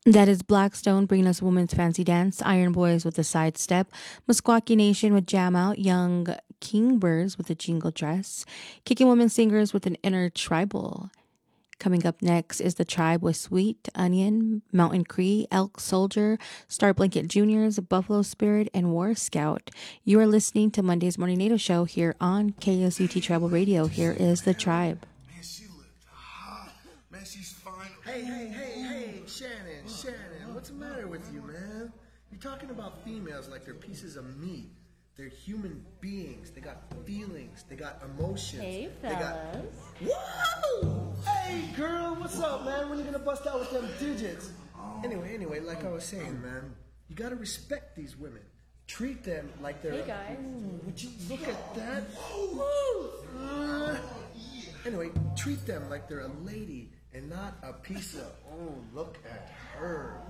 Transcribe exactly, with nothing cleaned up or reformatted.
That is Blackstone bringing us Women's Fancy Dance, Iron Boys with the sidestep, Muskwaki Nation with Jam Out, Young Kingbirds with a jingle dress, Kicking Women Singers with an inner tribal. Coming up next is the tribe with Sweet Onion, Mountain Cree, Elk Soldier, Star Blanket Juniors, Buffalo Spirit, and War Scout. You are listening to Monday's Morning NATO Show here on K S U T Tribal Radio. Here is the tribe. Man, she looked hot. Man, she's fine. Hey, hey, hey, hey, Shannon, Shannon, what's the matter with you, man? You're talking about females like they're pieces of meat. They're human beings. They got feelings. They got emotions. Hey, They got... fellas. Whoa! Hey, girl, what's up, man? When you gonna bust out with them digits? Anyway, anyway, like I was saying, man, you gotta respect these women. Treat them like they're... Hey, guys. Ooh, would you look at that? Uh, anyway, treat them like they're a lady and not a piece of... Oh, look at her.